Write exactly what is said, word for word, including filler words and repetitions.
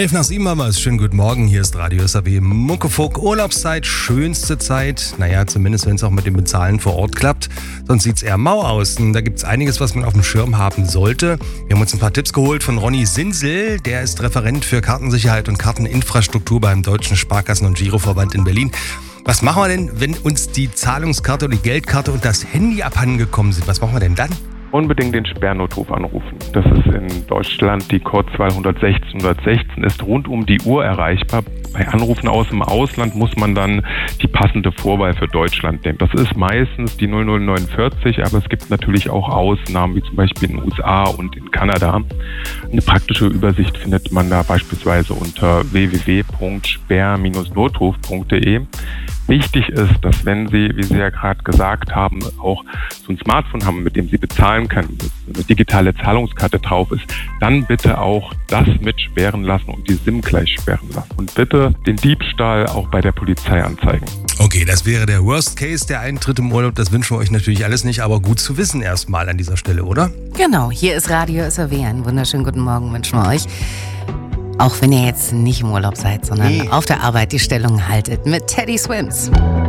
Elf nach sieben haben wir es. Schönen guten Morgen. Hier ist Radio S R W Muckefuck. Urlaubszeit, schönste Zeit. Naja, zumindest wenn es auch mit dem Bezahlen vor Ort klappt. Sonst sieht es eher mau aus. Und da gibt es einiges, was man auf dem Schirm haben sollte. Wir haben uns ein paar Tipps geholt von Ronny Sinsel. Der ist Referent für Kartensicherheit und Karteninfrastruktur beim Deutschen Sparkassen- und Giroverband in Berlin. Was machen wir denn, wenn uns die Zahlungskarte oder die Geldkarte und das Handy abhandengekommen sind? Was machen wir denn dann? Unbedingt den Sperrnotruf anrufen. Das ist in Deutschland die Kurzwahl eins eins sechs eins eins sechs, ist rund um die Uhr erreichbar. Bei Anrufen aus dem Ausland muss man dann die passende Vorwahl für Deutschland nehmen. Das ist meistens die null null neunundvierzig, aber es gibt natürlich auch Ausnahmen, wie zum Beispiel in den U S A und in Kanada. Eine praktische Übersicht findet man da beispielsweise unter w w w punkt sperr Bindestrich notruf punkt d e. Wichtig ist, dass wenn Sie, wie Sie ja gerade gesagt haben, auch so ein Smartphone haben, mit dem Sie bezahlen können, dass eine digitale Zahlungskarte drauf ist, dann bitte auch das mitsperren lassen und die SIM gleich sperren lassen. Und bitte den Diebstahl auch bei der Polizei anzeigen. Okay, das wäre der Worst Case, der Eintritt im Urlaub. Das wünschen wir euch natürlich alles nicht, aber gut zu wissen erstmal an dieser Stelle, oder? Genau, hier ist Radio S R W. Einen wunderschönen guten Morgen wünschen wir euch. Auch wenn ihr jetzt nicht im Urlaub seid, sondern nee. auf der Arbeit die Stellung haltet mit Teddy Swims.